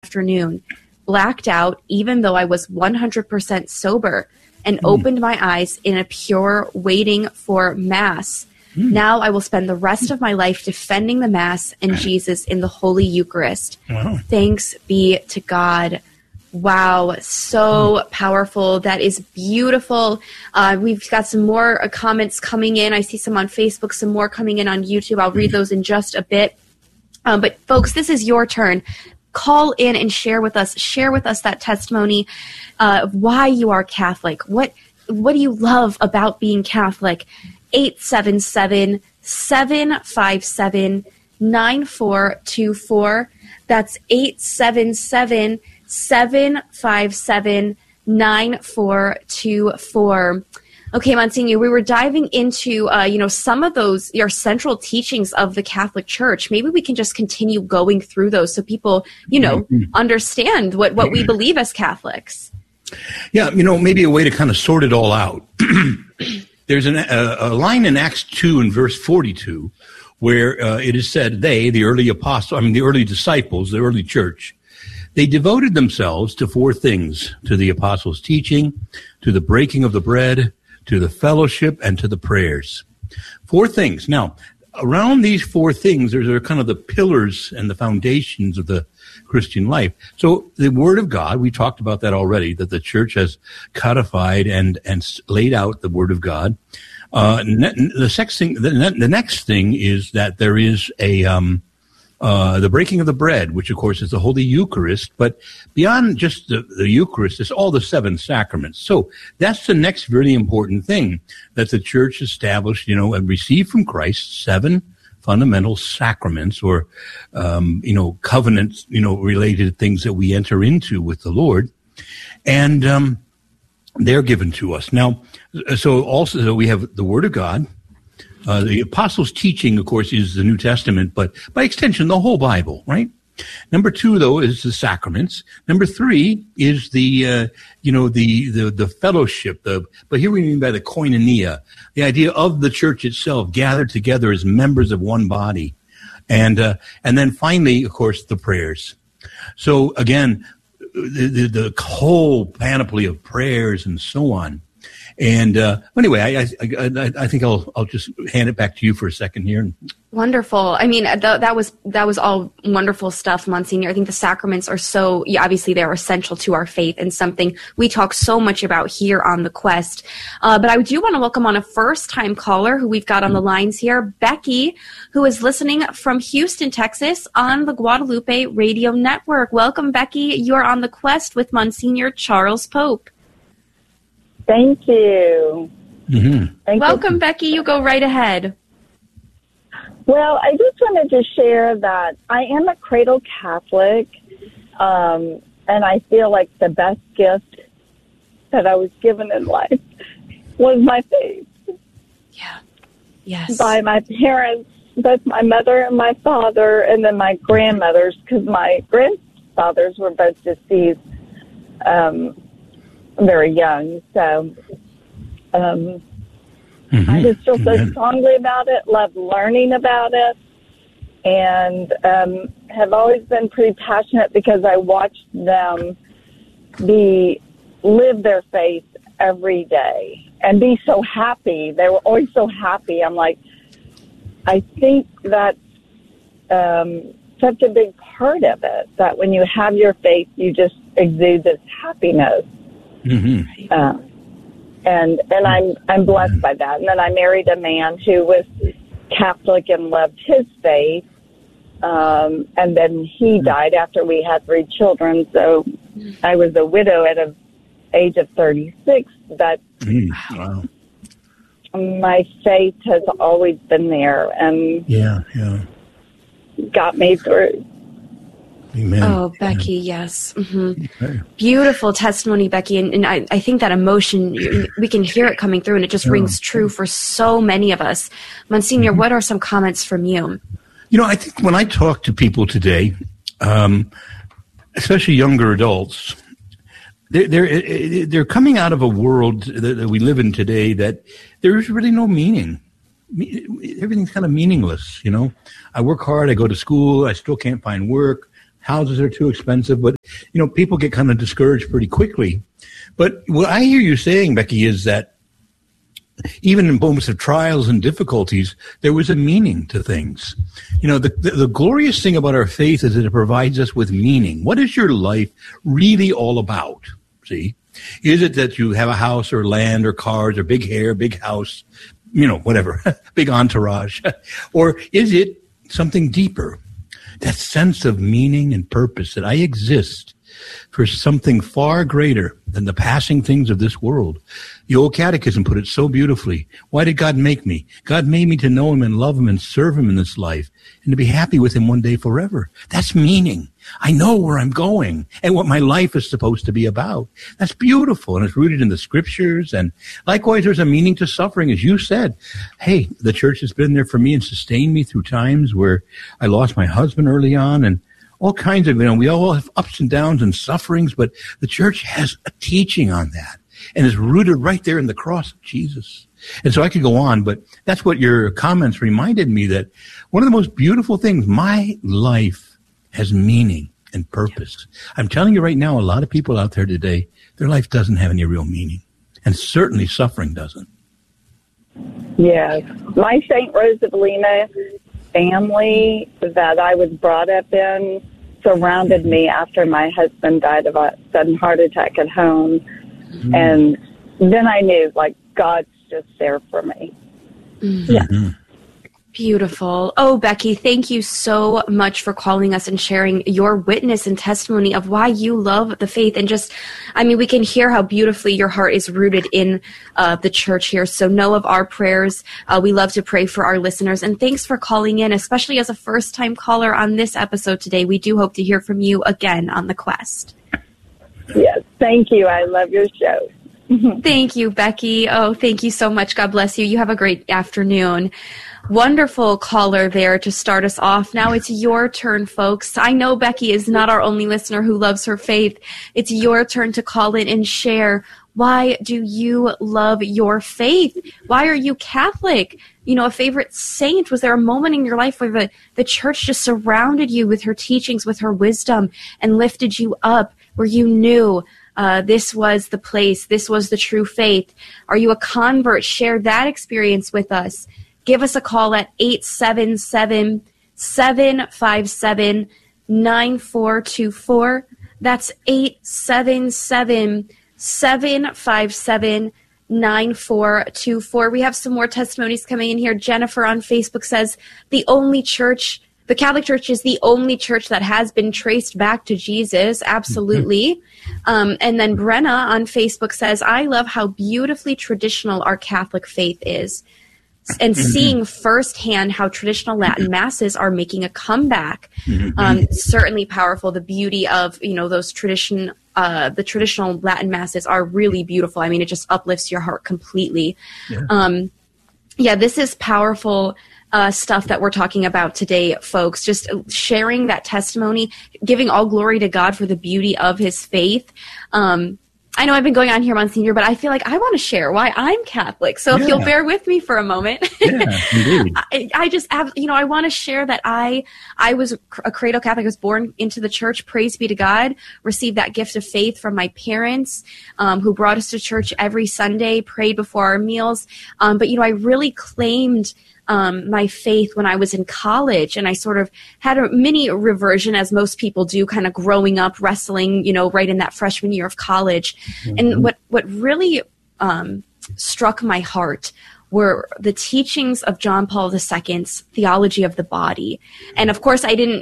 afternoon, blacked out, even though I was 100% sober, and opened my eyes in a pure waiting for Mass. Now I will spend the rest of my life defending the Mass and Jesus in the Holy Eucharist. Wow. Thanks be to God. Wow, so powerful. That is beautiful. We've got some more comments coming in. I see some on Facebook, some more coming in on YouTube. I'll read those in just a bit. But folks, this is your turn. Call in and share with us that testimony of why you are Catholic. What do you love about being Catholic? 877-757-9424. That's 877-757-9424. Okay, Monsignor, we were diving into, some of those, your central teachings of the Catholic Church. Maybe we can just continue going through those so people, understand what we believe as Catholics. Yeah, maybe a way to kind of sort it all out. There's a line in Acts 2 and verse 42 where it is said the early disciples, the early church, they devoted themselves to four things: to the apostles' teaching, to the breaking of the bread, to the fellowship, and to the prayers. Four things. Now, around these four things, there are kind of the pillars and the foundations of the Christian life. So the Word of God, we talked about that already, that the Church has codified and laid out the Word of God. The next thing is that there is the breaking of the bread, which of course is the Holy Eucharist, but beyond just the Eucharist, it's all the seven sacraments. So that's the next really important thing that the Church established, and received from Christ, seven fundamental sacraments or, covenants, related things that we enter into with the Lord. And they're given to us. Now, so we have the Word of God. The apostles' teaching, of course, is the New Testament, but by extension, the whole Bible, right? Number two, though, is the sacraments. Number three is the fellowship. But here we mean by the koinonia, the idea of the church itself gathered together as members of one body, and then finally, of course, the prayers. So again, the whole panoply of prayers and so on. And anyway, I think I'll just hand it back to you for a second here. Wonderful. I mean, that was all wonderful stuff, Monsignor. I think the sacraments are obviously they're essential to our faith and something we talk so much about here on The Quest. But I do want to welcome on a first-time caller who we've got on the lines here, Becky, who is listening from Houston, Texas on the Guadalupe Radio Network. Welcome, Becky. You're on The Quest with Monsignor Charles Pope. Thank you. Mm-hmm. Welcome, Becky. You go right ahead. Well, I just wanted to share that I am a cradle Catholic, and I feel like the best gift that I was given in life was my faith. Yeah. Yes. By my parents, both my mother and my father, and then my grandmothers, because my grandfathers were both deceased very young. So I just feel so strongly about it, love learning about it, and have always been pretty passionate because I watched them live their faith every day and be so happy. They were always so happy. I'm like, I think that's such a big part of it, that when you have your faith, you just exude this happiness. Mm-hmm. And I'm blessed by that. And then I married a man who was Catholic and loved his faith. And then he died after we had 3 children. So I was a widow at an age of 36. But wow. My faith has always been there and got me through. Amen. Oh, Becky, yes. Mm-hmm. Okay. Beautiful testimony, Becky. And I think that emotion, we can hear it coming through, and it just rings true for so many of us. Monsignor, what are some comments from you? I think when I talk to people today, especially younger adults, they're coming out of a world that we live in today that there's really no meaning. Everything's kind of meaningless, I work hard, I go to school, I still can't find work. houses are too expensive. But, people get kind of discouraged pretty quickly. But what I hear you saying, Becky, is that even in moments of trials and difficulties, there was a meaning to things. The glorious thing about our faith is that it provides us with meaning. What is your life really all about? See? Is it that you have a house or land or cars or big hair, big house, whatever, big entourage? Or is it something deeper? That sense of meaning and purpose, that I exist for something far greater than the passing things of this world. The old catechism put it so beautifully. Why did God make me? God made me to know him and love him and serve him in this life and to be happy with him one day forever. That's meaning. I know where I'm going and what my life is supposed to be about. That's beautiful, and it's rooted in the scriptures. And likewise, there's a meaning to suffering, as you said. Hey, the church has been there for me and sustained me through times where I lost my husband early on, and all kinds of, we all have ups and downs and sufferings, but the church has a teaching on that and is rooted right there in the cross of Jesus. And so I could go on, but that's what your comments reminded me, that one of the most beautiful things, my life has meaning and purpose. I'm telling you right now, a lot of people out there today, their life doesn't have any real meaning, and certainly suffering doesn't. Yes. My St. Rose of Lima family that I was brought up in surrounded me after my husband died of a sudden heart attack at home. Mm-hmm. And then I knew, God's just there for me. Mm-hmm. Yeah. Beautiful. Oh, Becky, thank you so much for calling us and sharing your witness and testimony of why you love the faith. And we can hear how beautifully your heart is rooted in the church here. So know of our prayers. We love to pray for our listeners. And thanks for calling in, especially as a first-time caller on this episode today. We do hope to hear from you again on The Quest. Yes, thank you. I love your show. Thank you, Becky. Oh, thank you so much. God bless you. You have a great afternoon. Wonderful caller there to start us off. Now it's your turn, folks. I know Becky is not our only listener who loves her faith. It's your turn to call in and share. Why do you love your faith? Why are you Catholic? A favorite saint? Was there a moment in your life where the church just surrounded you with her teachings, with her wisdom, and lifted you up, where you knew this was the place, this was the true faith? Are you a convert? Share that experience with us. Give us a call at 877-757-9424. That's 877-757-9424. We have some more testimonies coming in here. Jennifer on Facebook says, the Catholic Church is the only church that has been traced back to Jesus. Absolutely. And then Brenna on Facebook says, I love how beautifully traditional our Catholic faith is. And seeing firsthand how traditional Latin masses are making a comeback, certainly powerful. The beauty of, those the traditional Latin masses are really beautiful. It just uplifts your heart completely. Yeah, this is powerful stuff that we're talking about today, folks. Just sharing that testimony, giving all glory to God for the beauty of his faith. I know I've been going on here, Monsignor, but I feel like I want to share why I'm Catholic. So if you'll bear with me for a moment. Yeah, indeed. I just have, I want to share that I was a cradle Catholic. I was born into the church. Praise be to God. Received that gift of faith from my parents, who brought us to church every Sunday, prayed before our meals. But I really claimed my faith when I was in college, and I sort of had a mini reversion, as most people do, kind of growing up, wrestling, right in that freshman year of college. Mm-hmm. And what really struck my heart were the teachings of John Paul II's theology of the body. And of course, I didn't,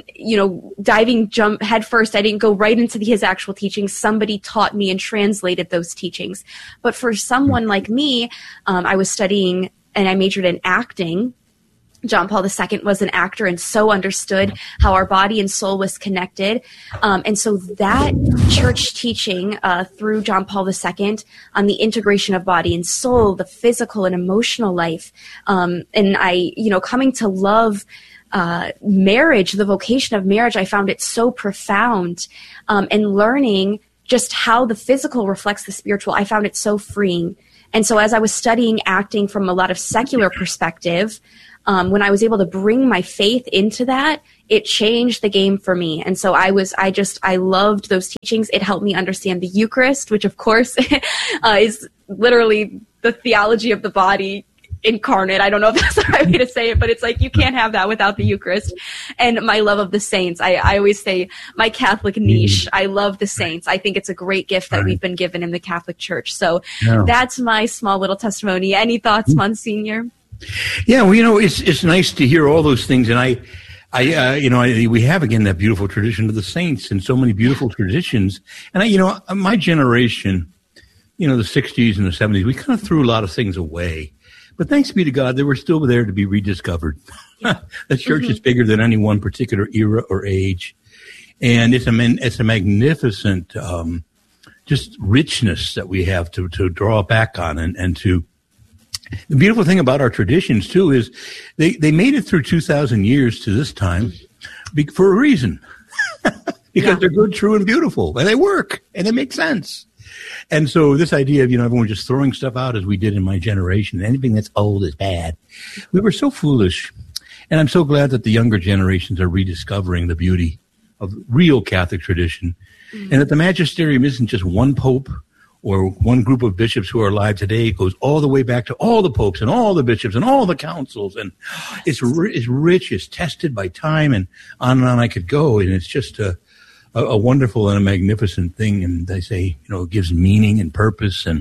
jump head first. I didn't go right into his actual teachings. Somebody taught me and translated those teachings. But for someone like me, I was studying and I majored in acting. John Paul II was an actor and so understood how our body and soul was connected. And so that church teaching through John Paul II on the integration of body and soul, the physical and emotional life, and I, coming to love marriage, the vocation of marriage, I found it so profound. And learning just how the physical reflects the spiritual, I found it so freeing. And so as I was studying acting from a lot of secular perspective, when I was able to bring my faith into that, it changed the game for me. And so I loved those teachings. It helped me understand the Eucharist, which of course is literally the theology of the body incarnate. I don't know if that's the right way to say it, but it's like you can't have that without the Eucharist. And my love of the saints. I always say my Catholic niche. I love the saints. I think it's a great gift that we've been given in the Catholic Church. So that's my small little testimony. Any thoughts, Monsignor? Yeah, well, it's nice to hear all those things, and we have again that beautiful tradition of the saints and so many beautiful traditions. And my generation, the 60s and the 70s, we kind of threw a lot of things away. But thanks be to God, they were still there to be rediscovered. The church is bigger than any one particular era or age. And it's a magnificent, just richness that we have to draw back on and to. The beautiful thing about our traditions too is they made it through 2,000 years to this time for a reason. Because they're good, true, and beautiful. And they work. And they make sense. And so this idea of, everyone just throwing stuff out as we did in my generation, anything that's old is bad. We were so foolish. And I'm so glad that the younger generations are rediscovering the beauty of real Catholic tradition. And that the magisterium isn't just one pope or one group of bishops who are alive today. It goes all the way back to all the popes and all the bishops and all the councils. And it's rich, it's tested by time, and on I could go. And it's just a wonderful and a magnificent thing. And they say, it gives meaning and purpose. And,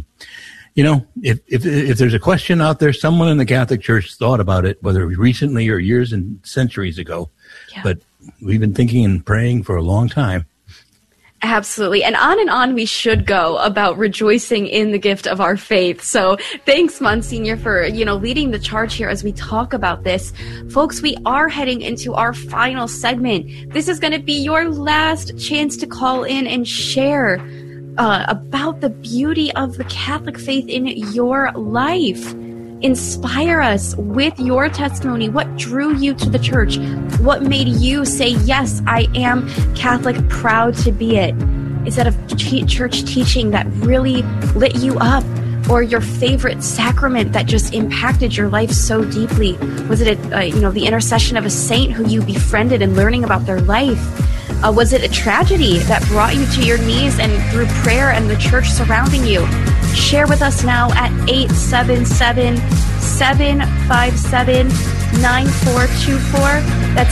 if there's a question out there, someone in the Catholic Church thought about it, whether it was recently or years and centuries ago. Yeah. But we've been thinking and praying for a long time. Absolutely. And on we should go about rejoicing in the gift of our faith. So thanks, Monsignor, for, leading the charge here as we talk about this. Folks, we are heading into our final segment. This is going to be your last chance to call in and share about the beauty of the Catholic faith in your life. Inspire us with your testimony. What drew you to the church? What made you say, yes, I am Catholic, proud to be it? Is that a church teaching that really lit you up? Or your favorite sacrament that just impacted your life so deeply? Was it, the intercession of a saint who you befriended and learning about their life? Was it a tragedy that brought you to your knees and through prayer and the church surrounding you? Share with us now at 877-757-9424. That's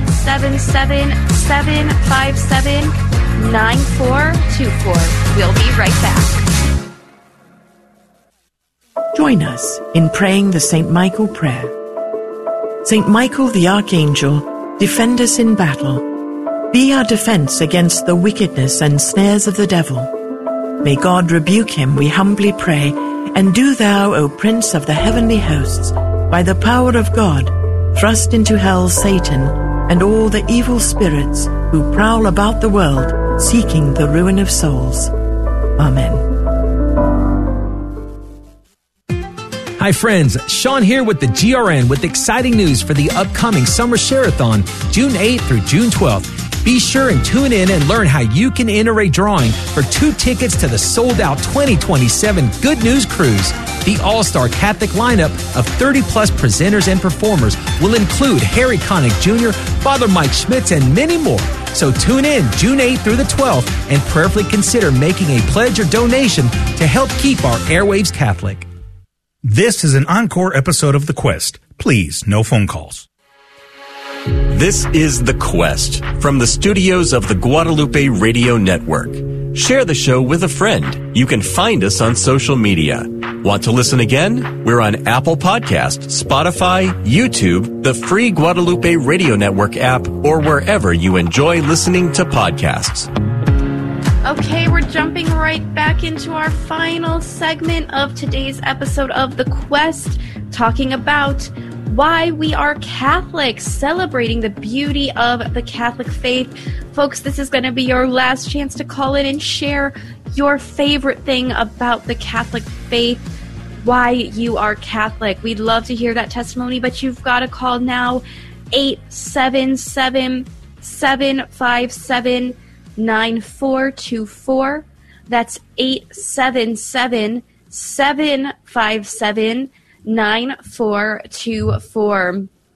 877-757-9424. We'll be right back. Join us in praying the St. Michael prayer. St. Michael the Archangel, defend us in battle. Be our defense against the wickedness and snares of the devil. May God rebuke him, we humbly pray, and do thou, O Prince of the heavenly hosts, by the power of God, thrust into hell Satan and all the evil spirits who prowl about the world, seeking the ruin of souls. Amen. Hi friends, Sean here with the GRN with exciting news for the upcoming Summer Share-a-thon, June 8th through June 12th. Be sure and tune in and learn how you can enter a drawing for 2 tickets to the sold-out 2027 Good News Cruise. The all-star Catholic lineup of 30-plus presenters and performers will include Harry Connick Jr., Father Mike Schmitz, and many more. So tune in June 8th through the 12th and prayerfully consider making a pledge or donation to help keep our airwaves Catholic. This is an encore episode of The Quest. Please, no phone calls. This is The Quest from the studios of the Guadalupe Radio Network. Share the show with a friend. You can find us on social media. Want to listen again? We're on Apple Podcasts, Spotify, YouTube, the free Guadalupe Radio Network app, or wherever you enjoy listening to podcasts. Okay, we're jumping right back into our final segment of today's episode of The Quest, talking about why we are Catholics, celebrating the beauty of the Catholic faith. Folks, this is going to be your last chance to call in and share your favorite thing about the Catholic faith, why you are Catholic. We'd love to hear that testimony, but you've got to call now, 877-757-9424. That's 877-757-9424.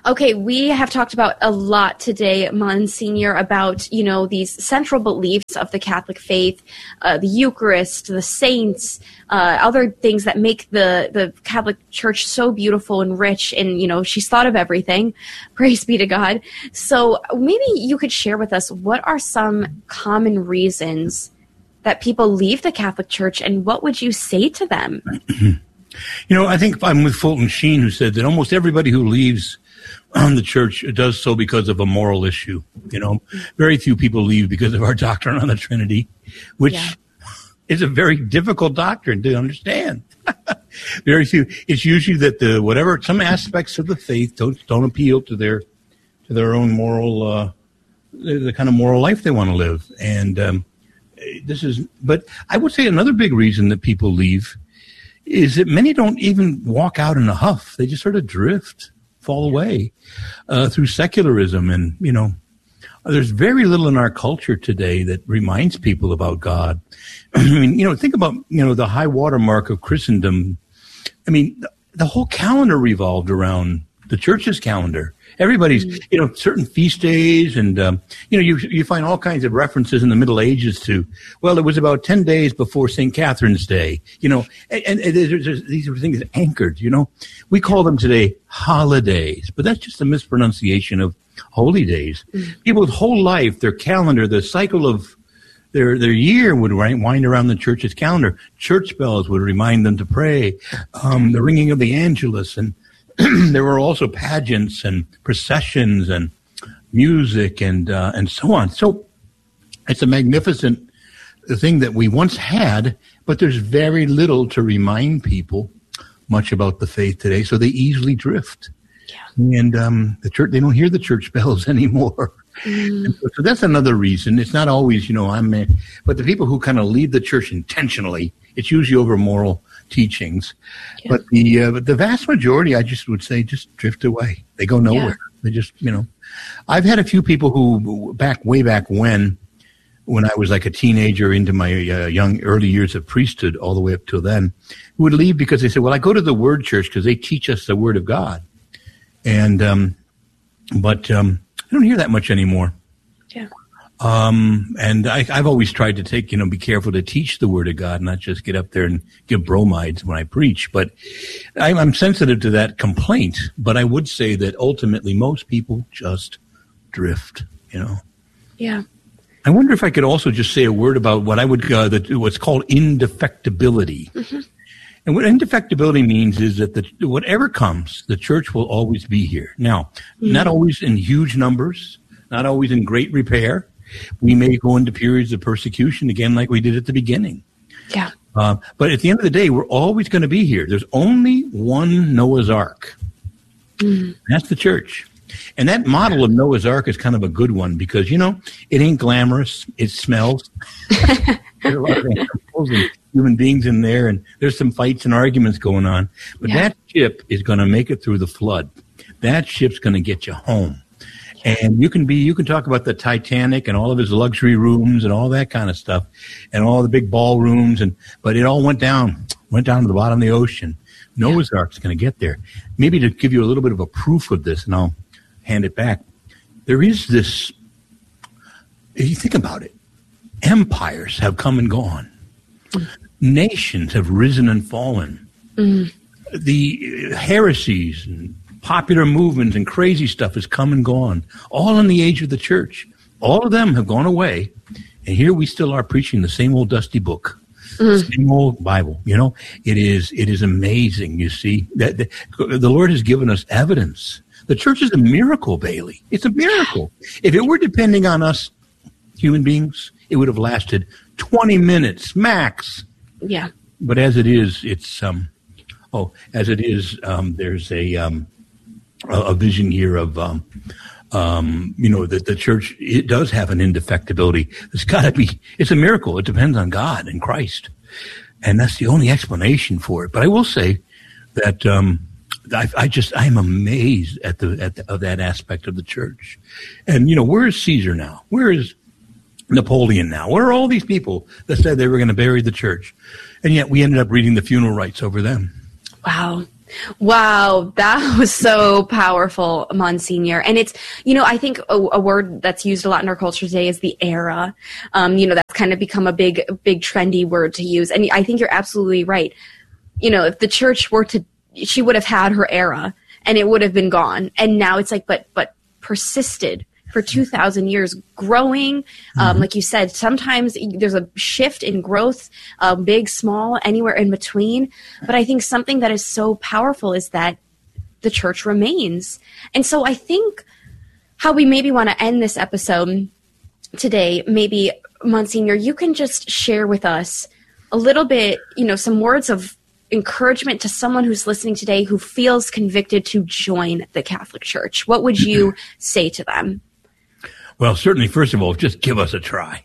Okay, we have talked about a lot today, Monsignor, about, these central beliefs of the Catholic faith, the Eucharist, the saints, other things that make the Catholic Church so beautiful and rich. And, she's thought of everything. Praise be to God. So maybe you could share with us, what are some common reasons that people leave the Catholic Church, and what would you say to them? I think I'm with Fulton Sheen, who said that almost everybody who leaves the church does so because of a moral issue. Very few people leave because of our doctrine on the Trinity, which is a very difficult doctrine to understand. Very few. It's usually that some aspects of the faith don't appeal to their own moral, the kind of moral life they want to live. And but I would say another big reason that people leave is that many don't even walk out in a huff. They just sort of drift, fall away through secularism. And, there's very little in our culture today that reminds people about God. I mean, think about, the high water mark of Christendom. I mean, the whole calendar revolved around the church's calendar. Everybody's, certain feast days, and, you find all kinds of references in the Middle Ages to, well, it was about 10 days before St. Catherine's Day, and these are things anchored, We call them today holidays, but that's just a mispronunciation of holy days. Mm-hmm. People's whole life, their calendar, the cycle of their year would wind around the church's calendar. Church bells would remind them to pray, the ringing of the Angelus, and there were also pageants and processions and music and so on. So it's a magnificent thing that we once had, but there's very little to remind people much about the faith today, so they easily drift. Yeah. And the church, they don't hear the church bells anymore. Mm. So that's another reason. It's not always, but the people who kind of leave the church intentionally, it's usually over moral teachings. Yeah. But the vast majority, I just would say, just drift away. They go nowhere. Yeah. They just, I've had a few people who way back when I was like a teenager into my early years of priesthood, all the way up till then, who would leave because they said, well, I go to the Word Church because they teach us the Word of God. And, but I don't hear that much anymore. Yeah. And I've always tried to be careful to teach the Word of God, not just get up there and give bromides when I preach. But I'm sensitive to that complaint. But I would say that ultimately most people just drift, Yeah. I wonder if I could also just say a word about what I would, what's called indefectibility. Mm-hmm. And what indefectibility means is that whatever comes, the church will always be here. Now, not always in huge numbers, not always in great repair. We may go into periods of persecution again, like we did at the beginning. Yeah. But at the end of the day, we're always going to be here. There's only one Noah's Ark. Mm. That's the church. And that model of Noah's Ark is kind of a good one because, it ain't glamorous. It smells. There's a lot of animals and human beings in there, and there's some fights and arguments going on. But that ship is going to make it through the flood. That ship's going to get you home. And you can talk about the Titanic and all of his luxury rooms and all that kind of stuff and all the big ballrooms, but it all went down to the bottom of the ocean. Noah's Ark's going to get there. Maybe to give you a little bit of a proof of this, and I'll hand it back. There is this, if you think about it, empires have come and gone. Nations have risen and fallen. Mm. The heresies and popular movements and crazy stuff has come and gone, all in the age of the church. All of them have gone away, and here we still are preaching the same old dusty book, same old Bible. It is amazing, you see, that the Lord has given us evidence. The church is a miracle, Bailey. It's a miracle. If it were depending on us, human beings, it would have lasted 20 minutes max. Yeah. But as it is, it's there's a vision here of that the church, it does have an indefectibility. It's a miracle. It depends on God and Christ, and that's the only explanation for it. But I will say that I am amazed at that aspect of the church. And where is Caesar now? Where is Napoleon now? Where are all these people that said they were going to bury the church? And yet we ended up reading the funeral rites over them. Wow. Wow, that was so powerful, Monsignor. And it's, I think a word that's used a lot in our culture today is the era. That's kind of become a big trendy word to use. And I think you're absolutely right. If the church she would have had her era and it would have been gone. And now it's like, but persisted for 2,000 years, growing. Like you said, sometimes there's a shift in growth, big, small, anywhere in between. But I think something that is so powerful is that the church remains. And so I think how we maybe want to end this episode today, maybe, Monsignor, you can just share with us a little bit, some words of encouragement to someone who's listening today who feels convicted to join the Catholic Church. What would you say to them? Well, certainly, first of all, just give us a try.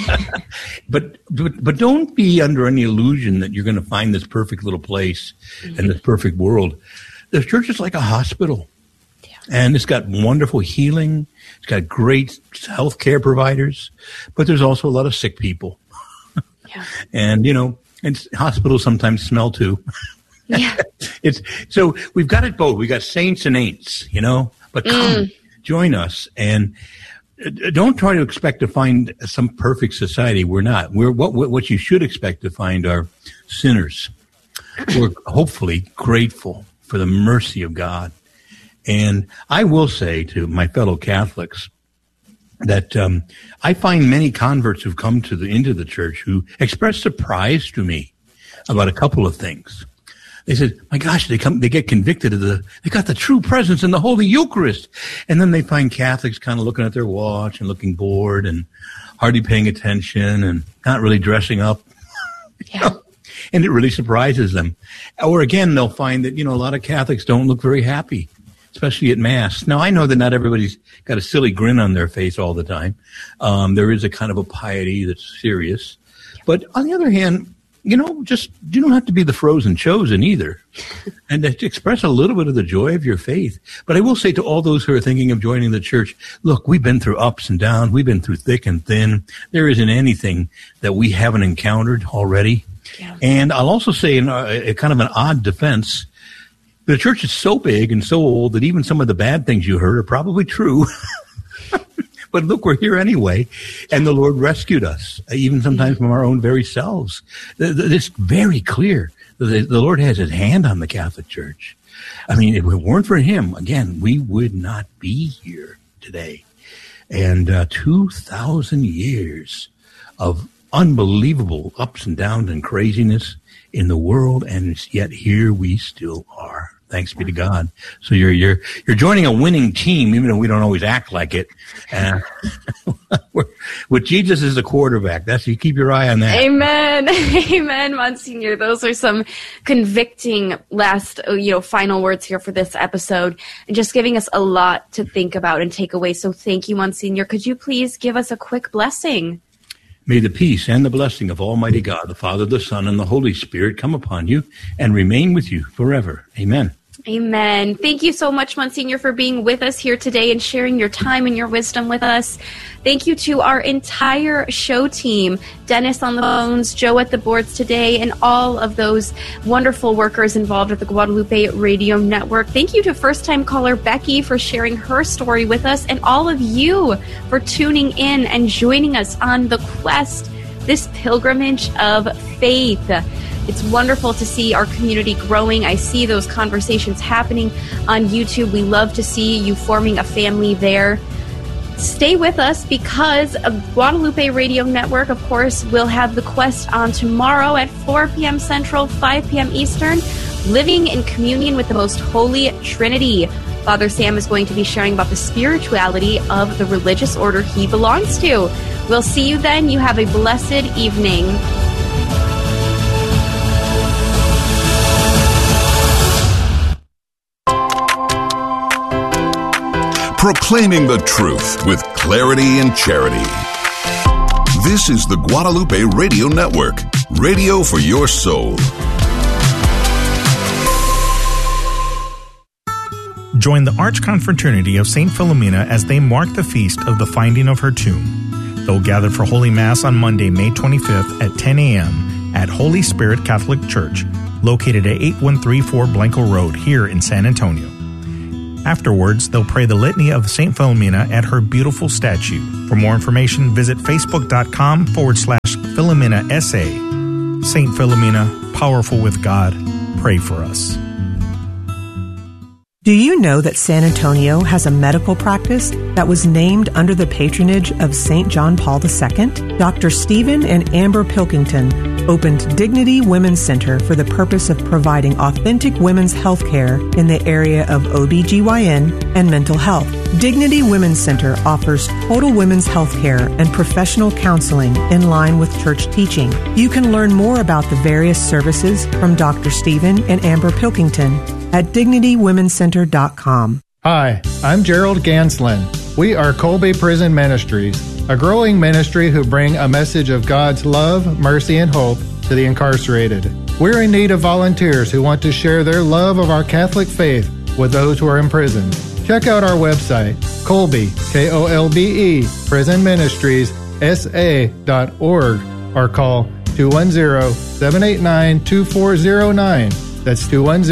But don't be under any illusion that you're going to find this perfect little place and this perfect world. The church is like a hospital. Yeah. And it's got wonderful healing. It's got great health care providers. But there's also a lot of sick people. Yeah. And, and hospitals sometimes smell too. Yeah. So we've got it both. We got saints and ain'ts, but come, join us. And don't try to expect to find some perfect society. We're not. What you should expect to find are sinners who are hopefully grateful for the mercy of God. And I will say to my fellow Catholics that I find many converts who've come into the church who express surprise to me about a couple of things. They said, my gosh, they get convicted they got the true presence in the Holy Eucharist. And then they find Catholics kind of looking at their watch and looking bored and hardly paying attention and not really dressing up. Yeah. And it really surprises them. Or again, they'll find that, a lot of Catholics don't look very happy, especially at Mass. Now, I know that not everybody's got a silly grin on their face all the time. There is a kind of a piety that's serious. But on the other hand, you don't have to be the frozen chosen either. And to express a little bit of the joy of your faith. But I will say to all those who are thinking of joining the church, look, we've been through ups and downs. We've been through thick and thin. There isn't anything that we haven't encountered already. Yeah. And I'll also say in a kind of an odd defense, the church is so big and so old that even some of the bad things you heard are probably true. But look, we're here anyway, and the Lord rescued us, even sometimes from our own very selves. It's very clear that the Lord has his hand on the Catholic Church. I mean, if it weren't for him, again, we would not be here today. And 2,000 years of unbelievable ups and downs and craziness in the world, and yet here we still are. Thanks be to God. So you're joining a winning team, even though we don't always act like it. With Jesus as the quarterback, you keep your eye on that. Amen, amen, Monsignor. Those are some convicting last, final words here for this episode, and just giving us a lot to think about and take away. So thank you, Monsignor. Could you please give us a quick blessing? May the peace and the blessing of Almighty God, the Father, the Son, and the Holy Spirit come upon you and remain with you forever. Amen. Amen. Thank you so much, Monsignor, for being with us here today and sharing your time and your wisdom with us. Thank you to our entire show team, Dennis on the phones, Joe at the boards today, and all of those wonderful workers involved at the Guadalupe Radio Network. Thank you to first-time caller Becky for sharing her story with us, and all of you for tuning in and joining us on the quest, this pilgrimage of faith. It's wonderful to see our community growing. I see those conversations happening on YouTube. We love to see you forming a family there. Stay with us because Guadalupe Radio Network, of course, will have the quest on tomorrow at 4 p.m. Central, 5 p.m. Eastern, living in communion with the Most Holy Trinity. Father Sam is going to be sharing about the spirituality of the religious order he belongs to. We'll see you then. You have a blessed evening. Proclaiming the truth with clarity and charity. This is the Guadalupe Radio Network, radio for your soul. Join the Archconfraternity of St. Philomena as they mark the feast of the finding of her tomb. They'll gather for Holy Mass on Monday, May 25th at 10 a.m. at Holy Spirit Catholic Church, located at 8134 Blanco Road here in San Antonio. Afterwards, they'll pray the litany of St. Philomena at her beautiful statue. For more information, visit facebook.com/Philomena SA. St. Philomena, powerful with God, pray for us. Do you know that San Antonio has a medical practice that was named under the patronage of St. John Paul II? Dr. Stephen and Amber Pilkington opened Dignity Women's Center for the purpose of providing authentic women's health care in the area of OBGYN and mental health. Dignity Women's Center offers total women's health care and professional counseling in line with church teaching. You can learn more about the various services from Dr. Stephen and Amber Pilkington at DignityWomenCenter.com. Hi, I'm Gerald Ganslin. We are Colby Prison Ministries, a growing ministry who bring a message of God's love, mercy, and hope to the incarcerated. We're in need of volunteers who want to share their love of our Catholic faith with those who are in prison. Check out our website, Colby, Kolbe, prisonministries.sa.org, or call 210-789-2409. That's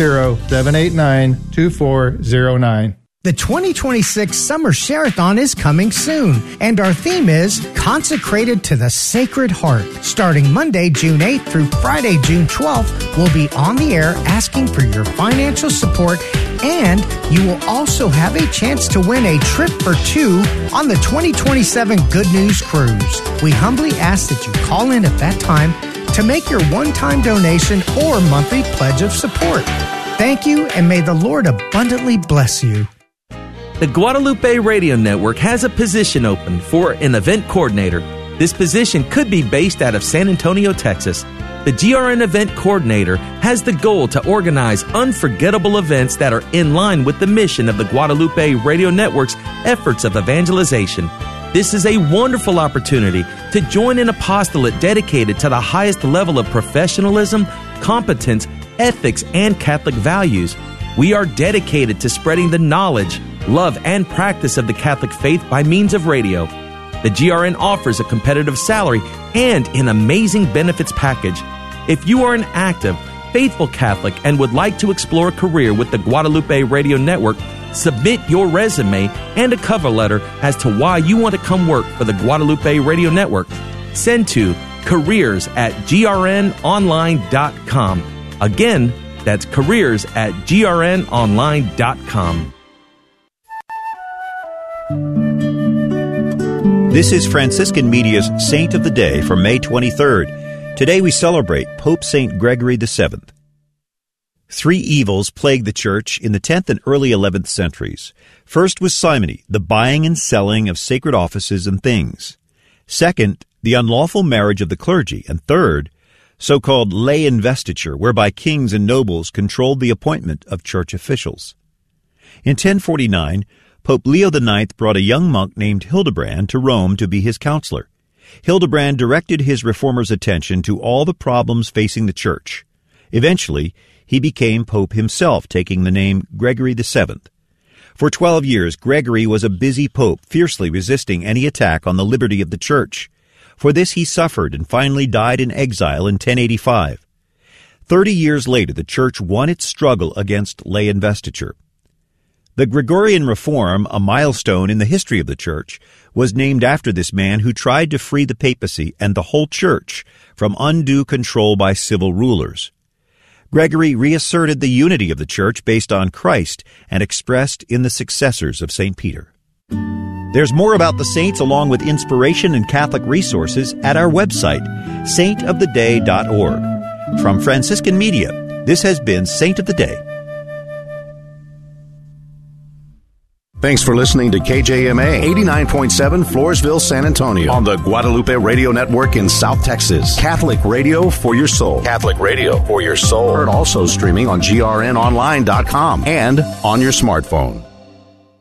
210-789-2409. The 2026 Summer Share-a-thon is coming soon, and our theme is Consecrated to the Sacred Heart. Starting Monday, June 8th through Friday, June 12th, we'll be on the air asking for your financial support, and you will also have a chance to win a trip for two on the 2027 Good News Cruise. We humbly ask that you call in at that time to make your one-time donation or monthly pledge of support. Thank you, and may the Lord abundantly bless you. The Guadalupe Radio Network has a position open for an event coordinator. This position could be based out of San Antonio, Texas. The GRN Event Coordinator has the goal to organize unforgettable events that are in line with the mission of the Guadalupe Radio Network's efforts of evangelization. This is a wonderful opportunity to join an apostolate dedicated to the highest level of professionalism, competence, ethics, and Catholic values. We are dedicated to spreading the knowledge, love, and practice of the Catholic faith by means of radio. The GRN offers a competitive salary and an amazing benefits package. If you are an active, faithful Catholic and would like to explore a career with the Guadalupe Radio Network, submit your resume and a cover letter as to why you want to come work for the Guadalupe Radio Network. Send to careers@grnonline.com. Again, that's careers@grnonline.com. This is Franciscan Media's Saint of the Day for May 23rd. Today we celebrate Pope St. Gregory VII. 3 evils plagued the Church in the 10th and early 11th centuries. First was simony, the buying and selling of sacred offices and things. Second, the unlawful marriage of the clergy. And third, so-called lay investiture, whereby kings and nobles controlled the appointment of church officials. In 1049, Pope Leo IX brought a young monk named Hildebrand to Rome to be his counselor. Hildebrand directed his reformer's attention to all the problems facing the Church. Eventually, he became Pope himself, taking the name Gregory VII. For 12 years, Gregory was a busy pope, fiercely resisting any attack on the liberty of the Church. For this he suffered and finally died in exile in 1085. 30 years later, the Church won its struggle against lay investiture. The Gregorian Reform, a milestone in the history of the Church, was named after this man who tried to free the papacy and the whole Church from undue control by civil rulers. Gregory reasserted the unity of the Church based on Christ and expressed in the successors of St. Peter. There's more about the saints along with inspiration and Catholic resources at our website, saintoftheday.org. From Franciscan Media, this has been Saint of the Day. Thanks for listening to KJMA 89.7 Floresville, San Antonio on the Guadalupe Radio Network in South Texas. Catholic radio for your soul. Catholic radio for your soul. Heard also streaming on grnonline.com and on your smartphone.